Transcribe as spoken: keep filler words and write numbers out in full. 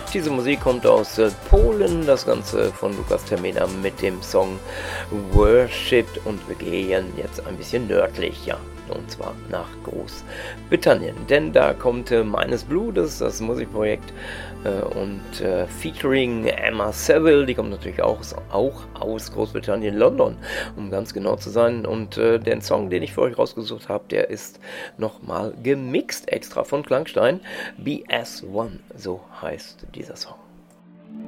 Diese Musik kommt aus äh, Polen, das Ganze von Lukas Termina mit dem Song Worshipped, und wir gehen jetzt ein bisschen nördlich, ja, und zwar nach Großbritannien, denn da kommt äh, Minus Blue, das ist das Musikprojekt, äh, und äh, featuring Emma Saville, die kommt natürlich auch, auch aus Großbritannien, London, um ganz genau zu sein, und äh, den Song, den ich für euch rausgesucht habe, der ist nochmal gemixt extra von Klangstein, B S one, so heißt dieser Song.